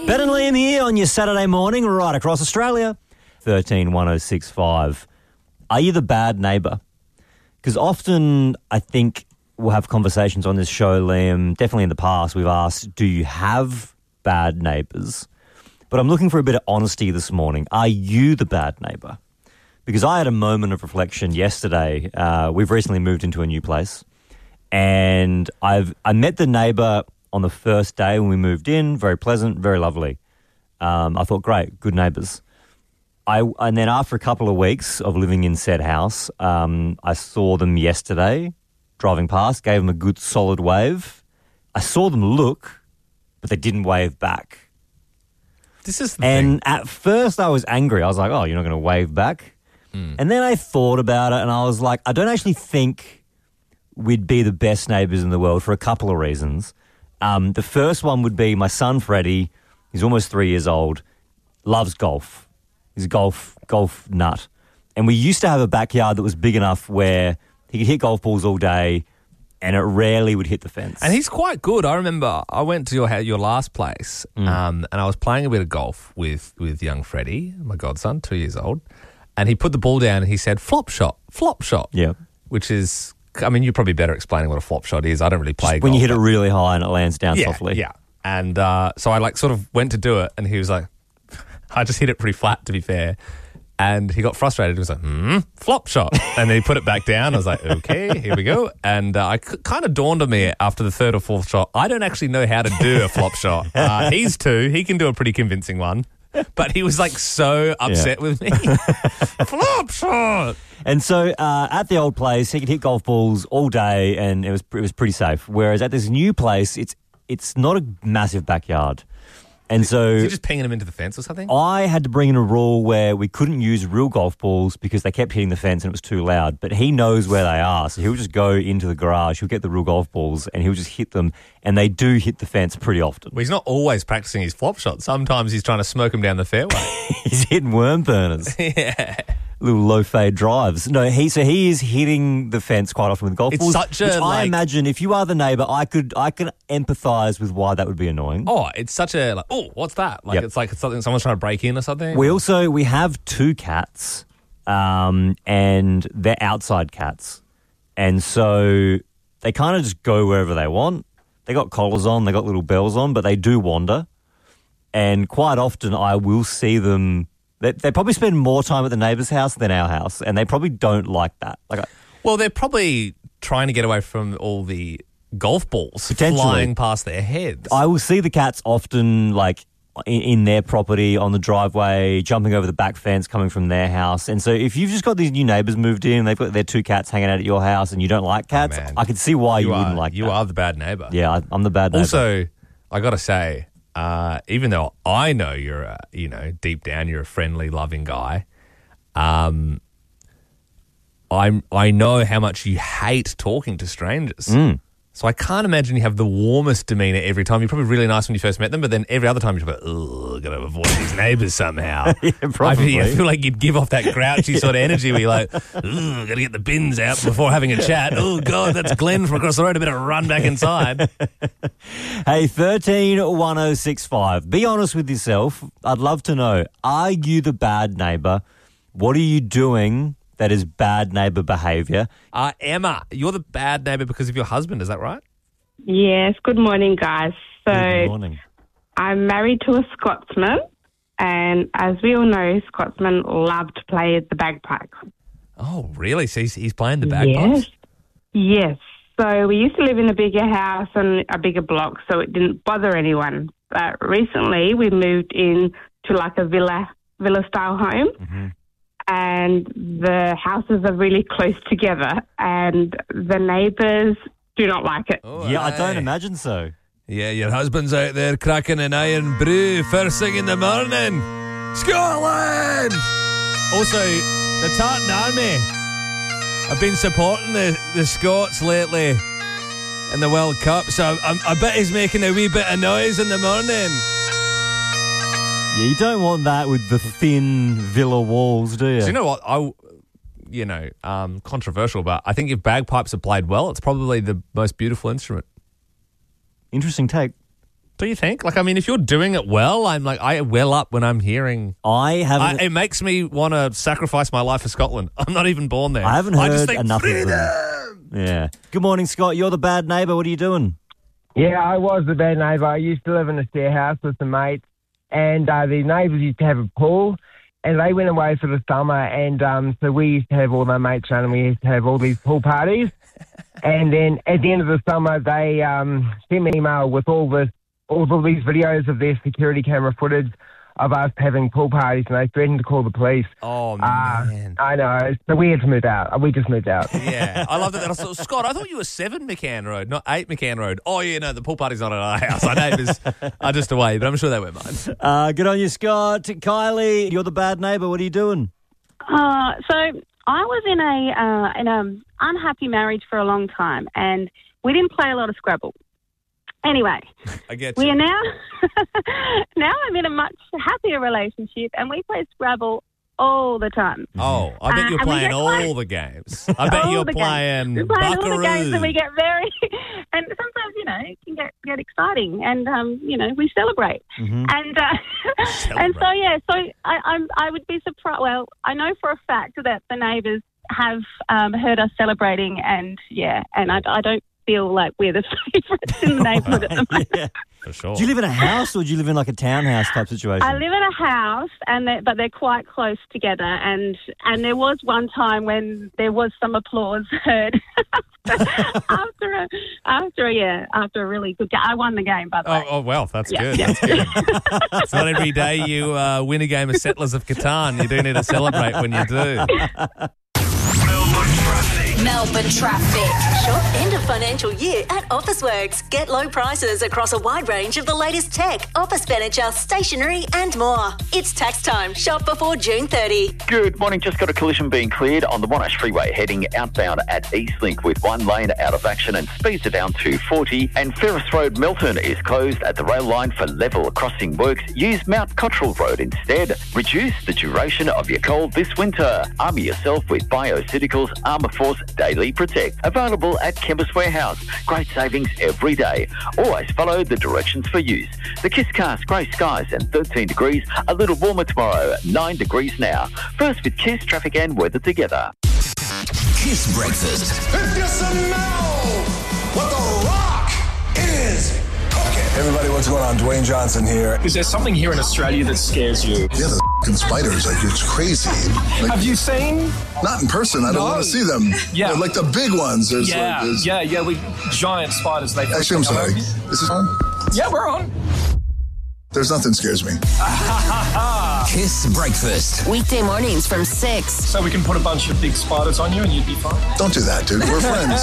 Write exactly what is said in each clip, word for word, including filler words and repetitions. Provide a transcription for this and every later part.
Ben and Liam here on your Saturday morning right across Australia. thirteen one oh six five. Are you the bad neighbour? Because often I think we'll have conversations on this show, Liam. Definitely in the past we've asked, do you have bad neighbours? But I'm looking for a bit of honesty this morning. Are you the bad neighbour? Because I had a moment of reflection yesterday. Uh, we've recently moved into a new place. And I've I met the neighbour on the first day when we moved in. Very pleasant, very lovely. Um, I thought, great, good neighbours. I and then after a couple of weeks of living in said house, um, I saw them yesterday driving past, gave them a good solid wave. I saw them look, but they didn't wave back. This is the and thing. at first I was angry. I was like, oh, you're not going to wave back? Mm. And then I thought about it and I was like, I don't actually think we'd be the best neighbours in the world for a couple of reasons. Um, the first one would be my son, Freddie. He's almost three years old, loves golf. He's a golf golf nut. And we used to have a backyard that was big enough where he could hit golf balls all day and it rarely would hit the fence. And he's quite good. I remember I went to your your last place Mm. um, and I was playing a bit of golf with, with young Freddie, my godson, two years old, and he put the ball down and he said, flop shot, flop shot. Yeah. Which is, I mean, you're probably better explaining what a flop shot is. I don't really play Just golf. when you hit it but- really high and it lands down yeah, softly. Yeah. And uh, so I like sort of went to do it and he was like, I just hit it pretty flat, to be fair. And he got frustrated. He was like, hmm, flop shot. And then he put it back down. I was like, okay, here we go. And uh, I c- kind of dawned on me after the third or fourth shot, I don't actually know how to do a flop shot. Uh, he's two. He can do a pretty convincing one. But he was like so upset with me. Flop shot. And so uh, at the old place, he could hit golf balls all day and it was it was pretty safe. Whereas at this new place, it's it's not a massive backyard. And so Is he just pinging him into the fence or something? I had to bring in a rule where we couldn't use real golf balls because they kept hitting the fence and it was too loud. But he knows where they are, so he'll just go into the garage, he'll get the real golf balls and he'll just hit them, and they do hit the fence pretty often. Well, he's not always practicing his flop shot. Sometimes he's trying to smoke him down the fairway. He's hitting worm burners. Yeah. Little low fade drives. No, he so he is hitting the fence quite often with golf It's balls. such a, which I like- imagine if you are the neighbour, I could I can empathise with why that would be annoying. Oh, it's such a, like, oh, what's that? Like, Yep. it's like it's something someone's trying to break in or something. We also we have two cats, um, and they're outside cats, and so they kind of just go wherever they want. They got collars on, they got little bells on, but they do wander, and quite often I will see them. They, they probably spend more time at the neighbour's house than our house, and they probably don't like that. Like, I- Well, they're probably trying to get away from all the golf balls Potentially. flying past their heads. I will see the cats often, like in, in their property on the driveway, jumping over the back fence, coming from their house. And so, if you've just got these new neighbours moved in, they've got their two cats hanging out at your house, and you don't like cats, man. I can see why you, you are, wouldn't like. you that. are the bad neighbour. Yeah, I, I'm the bad neighbour. Also, I got to say, uh, even though I know you're, a, you know, deep down you're a friendly, loving guy, um, I'm I know how much you hate talking to strangers. Mm. So I can't imagine you have the warmest demeanour every time. You're probably really nice when you first met them, but then every other time you're like, oh, got to avoid these neighbours somehow. Yeah, I probably. feel, I feel like you'd give off that grouchy sort of energy where you're like, got to get the bins out before having a chat. Oh, God, that's Glenn from across the road. I better run back inside. Hey, thirteen one oh six five. Be honest with yourself. I'd love to know, are you the bad neighbour? What are you doing that is bad neighbour behaviour? Uh, Emma, you're the bad neighbour because of your husband, is that right? Yes, good morning, guys. So Good morning. I'm married to a Scotsman, and as we all know, Scotsmen love to play the bagpipes. Oh, really? So he's, he's playing the bagpipes? Yes. Yes. So we used to live in a bigger house and a bigger block, so it didn't bother anyone. But recently we moved in to like a villa, villa-style home, Mm-hmm. and the houses are really close together, and the neighbours do not like it. Oh, Yeah, I don't aye. imagine so. Yeah, your husband's out there cracking an iron brew first thing in the morning. Scotland! Also, the Tartan Army have been supporting the, the Scots lately in the World Cup, so I, I bet he's making a wee bit of noise in the morning. Yeah, you don't want that with the thin villa walls, do you? So you know what? I, you know, um, controversial, but I think if bagpipes are played well, it's probably the most beautiful instrument. Interesting take. Do you think? Like, I mean, if you're doing it well, I'm like, I well up when I'm hearing. I haven't. I, it makes me want to sacrifice my life for Scotland. I'm not even born there. I haven't I just heard think, enough of freedom! them. Yeah. Good morning, Scott. You're the bad neighbour. What are you doing? Yeah, I was the bad neighbour. I used to live in a share house with some mates, and uh, the neighbours used to have a pool, and they went away for the summer, and um, so we used to have all my mates around, and we used to have all these pool parties. And then at the end of the summer, they um, sent me an email with all this, all of these videos of their security camera footage of us having pool parties, and they threatened to call the police. Oh, Uh, man. I know. So we had to move out. We just moved out. Yeah, I love that. I thought, Scott, I thought you were seven McCann Road, not eight McCann Road. Oh, yeah, no, the pool party's not at our house. Our neighbours are just away, but I'm sure they weren't mine. Uh, good on you, Scott. Kylie, you're the bad neighbour. What are you doing? Uh, so I was in a uh, in an unhappy marriage for a long time, and we didn't play a lot of Scrabble. Anyway, I get we you. are now now I'm in a much happier relationship, and we play Scrabble all the time. Oh, I bet Uh, you're and we playing get all quite- the games. I bet All you're the games. playing We play all the games, and we Buckaroo. get very and sometimes you know it can get get exciting, and um you know we celebrate. Mm-hmm. And uh, and so yeah, so I, I'm I would be surprised. Well, I know for a fact that the neighbours have um, heard us celebrating, and yeah, and I, I don't feel like we're the favourites in the neighbourhood at the moment. Yeah. For sure. Do you live in a house or do you live in like a townhouse type situation? I live in a house, and they, but they're quite close together. And and there was one time when there was some applause heard after a after a, yeah after a really good game. I won the game, by the Oh, way. oh, well, that's Yeah, good. yeah. That's good. It's not every day you uh, win a game of Settlers of Catan. You do need to celebrate when you do. Melbourne traffic. Shop end of financial year at Officeworks. Get low prices across a wide range of the latest tech, office furniture, stationery and more. It's tax time. Shop before June thirtieth. Good morning. Just got a collision being cleared on the Monash Freeway heading outbound at Eastlink with one lane out of action and speeds are down to forty. And Ferris Road Milton is closed at the rail line for level crossing works. Use Mount Cottrell Road instead. Reduce the duration of your cold this winter. Arm yourself with Bioceuticals Armour Force Daily Protect. Available at Chemist Warehouse. Great savings every day. Always follow the directions for use. The Kiss Cast, grey skies and thirteen degrees. A little warmer tomorrow, nine degrees now. First with Kiss, traffic and weather together. Kiss Breakfast. If you smell what the rock is cooking. Everybody, what's going on? Dwayne Johnson here. Is there something here in Australia that scares you? Yeah, the f***ing spiders. Like, it's crazy. Like, Have you seen? not in person. I don't No. want to see them. Yeah. They're like the big ones. There's Yeah, like, there's, yeah, yeah. We giant spiders. They Actually, I'm sorry. Is this on? Yeah, we're on. There's nothing scares me. Kiss Breakfast. Weekday mornings from six. So we can put a bunch of big spiders on you and you'd be fine. Don't do that, dude. We're friends.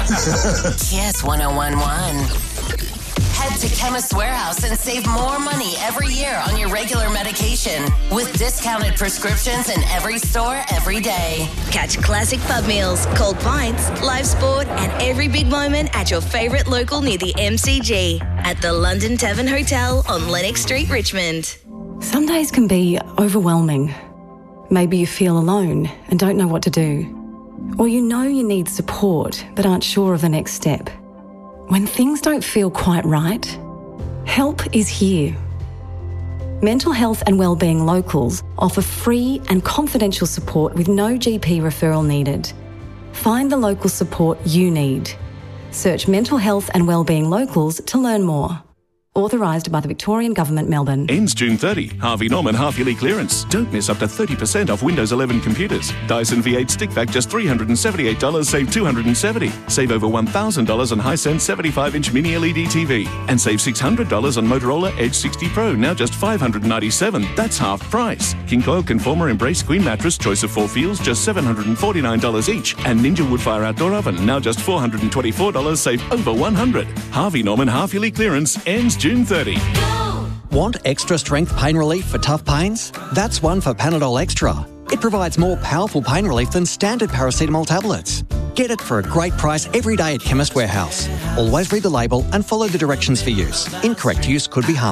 Kiss one oh one one. Head to Chemist Warehouse and save more money every year on your regular medication with discounted prescriptions in every store every day. Catch classic pub meals, cold pints, live sport, and every big moment at your favourite local near the M C G at the London Tavern Hotel on Lennox Street, Richmond. Some days can be overwhelming. Maybe you feel alone and don't know what to do. Or you know you need support but aren't sure of the next step. When things don't feel quite right, help is here. Mental Health and Wellbeing Locals offer free and confidential support with no G P referral needed. Find the local support you need. Search Mental Health and Wellbeing Locals to learn more. Authorised by the Victorian Government, Melbourne. Ends June thirtieth. Harvey Norman half-yearly clearance. Don't miss up to thirty percent off Windows eleven computers. Dyson V eight stick vac just three hundred seventy-eight dollars, save two hundred seventy dollars. Save over one thousand dollars on Hisense seventy-five inch mini L E D T V. And save six hundred dollars on Motorola Edge sixty Pro, now just five hundred ninety-seven dollars. That's half price. King Coil Conformer Embrace Queen Mattress, choice of four feels, just seven hundred forty-nine dollars each. And Ninja Woodfire Outdoor Oven, now just four hundred twenty-four dollars, save over one hundred dollars. Harvey Norman half-yearly clearance ends June thirtieth. Want extra strength pain relief for tough pains? That's one for Panadol Extra. It provides more powerful pain relief than standard paracetamol tablets. Get it for a great price every day at Chemist Warehouse. Always read the label and follow the directions for use. Incorrect use could be harmful.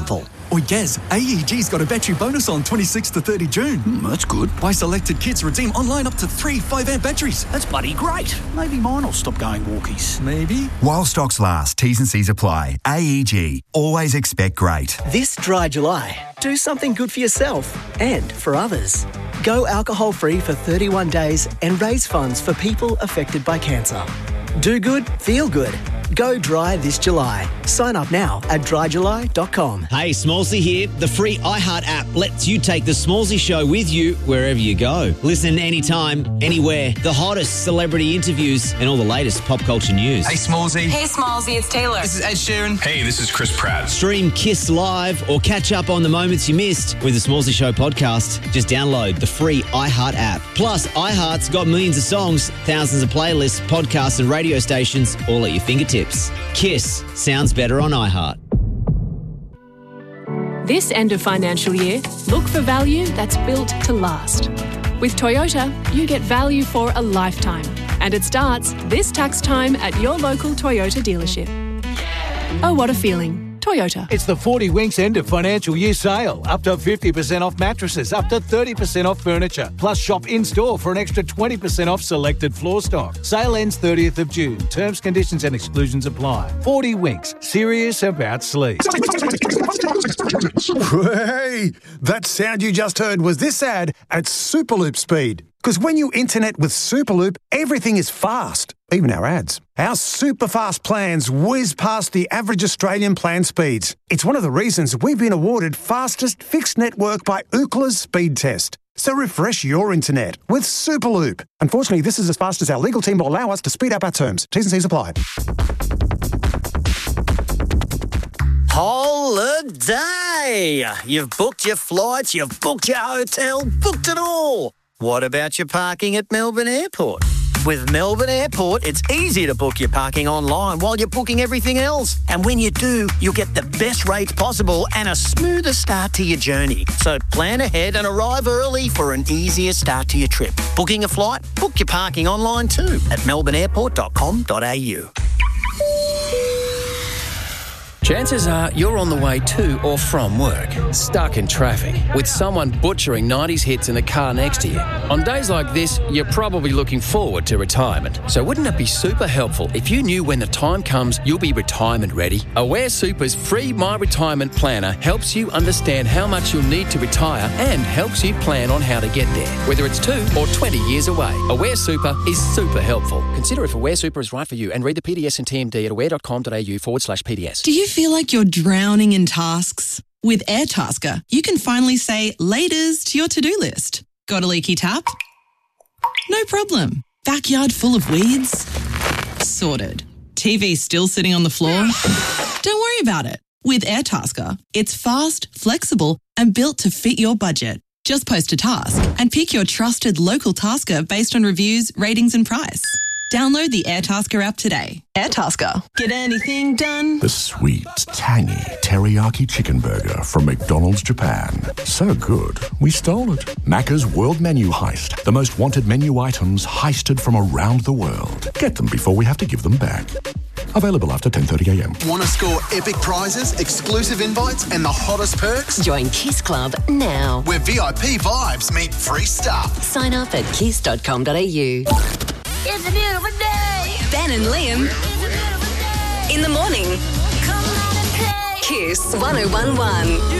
Oi, Gaz, A E G's got a battery bonus on twenty-sixth to thirtieth of June. Mm, that's good. Buy selected kits, redeem online up to three five amp batteries. That's bloody great. Maybe mine will stop going walkies. Maybe. While stocks last, T's and C's apply. A E G. Always expect great. This dry July, do something good for yourself and for others. Go alcohol-free for thirty-one days and raise funds for people affected by cancer. Do good, feel good. Go dry this July. Sign up now at dry july dot com. Hey, Smallsy here. The free iHeart app lets you take the Smallsy show with you wherever you go. Listen anytime, anywhere. The hottest celebrity interviews and all the latest pop culture news. Hey, Smallsy. Hey, Smallsy, it's Taylor. This is Ed Sheeran. Hey, this is Chris Pratt. Stream Kiss Live or catch up on the moments you missed with the Smallsy Show podcast. Just download the free iHeart app. Plus, iHeart's got millions of songs, thousands of playlists, podcasts and radio stations all at your fingertips. Kiss sounds better on iHeart. This end of financial year, look for value that's built to last. With Toyota, you get value for a lifetime, and it starts this tax time at your local Toyota dealership. Oh, what a feeling. Toyota. It's the forty Winks end of financial year sale. Up to fifty percent off mattresses, up to thirty percent off furniture. Plus shop in-store for an extra twenty percent off selected floor stock. Sale ends thirtieth of June. Terms, conditions and exclusions apply. forty Winks. Serious about sleep. Hey, that sound you just heard was this ad at Superloop speed. Because when you internet with Superloop, everything is fast, even our ads. Our super fast plans whiz past the average Australian plan speeds. It's one of the reasons we've been awarded fastest fixed network by Ookla's speed test. So refresh your internet with Superloop. Unfortunately, this is as fast as our legal team will allow us to speed up our terms. T's and C's apply. Holiday! You've booked your flights, you've booked your hotel, booked it all. What about your parking at Melbourne Airport? With Melbourne Airport, it's easy to book your parking online while you're booking everything else. And when you do, you'll get the best rates possible and a smoother start to your journey. So plan ahead and arrive early for an easier start to your trip. Booking a flight? Book your parking online too at melbourne airport dot com dot a u. Chances are you're on the way to or from work, stuck in traffic, with someone butchering nineties hits in the car next to you. On days like this, you're probably looking forward to retirement. So wouldn't it be super helpful if you knew when the time comes you'll be retirement ready? Aware Super's free My Retirement Planner helps you understand how much you'll need to retire and helps you plan on how to get there, whether it's two or twenty years away. Aware Super is super helpful. Consider if Aware Super is right for you and read the P D S and T M D at aware dot com dot a u forward slash P D S. Do you feel like you're drowning in tasks? With Airtasker, you can finally say laters to your to-do list. Got a leaky tap? No problem. Backyard full of weeds? Sorted. T V still sitting on the floor? Don't worry about it. With Airtasker, it's fast, flexible, and built to fit your budget. Just post a task and pick your trusted local tasker based on reviews, ratings, and price. Download the Airtasker app today. Airtasker. Get anything done? The sweet, tangy teriyaki chicken burger from McDonald's Japan. So good, we stole it. Macca's World Menu Heist. The most wanted menu items heisted from around the world. Get them before we have to give them back. Available after ten thirty a m. Want to score epic prizes, exclusive invites, and the hottest perks? Join Kiss Club now. Where V I P vibes meet free stuff. Sign up at kiss dot com dot a u. It's a beautiful day. Ben and Liam. In the morning. Kiss one oh one one.